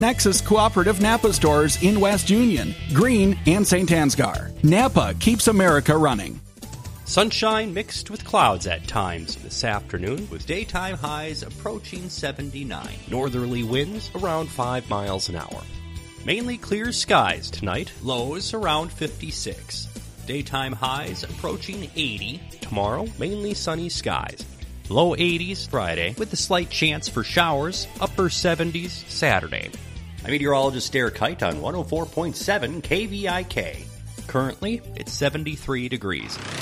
Nexus Cooperative Napa stores in West Union, Green, and St. Ansgar. Napa keeps America running. Sunshine mixed with clouds at times this afternoon, with daytime highs approaching 79. Northerly winds around 5 miles an hour. Mainly clear skies tonight, lows around 56. Daytime highs approaching 80. Tomorrow, mainly sunny skies. Low 80s Friday, with a slight chance for showers, upper 70s Saturday. I'm meteorologist Derek Kite on 104.7 KVIK. Currently, it's 73 degrees.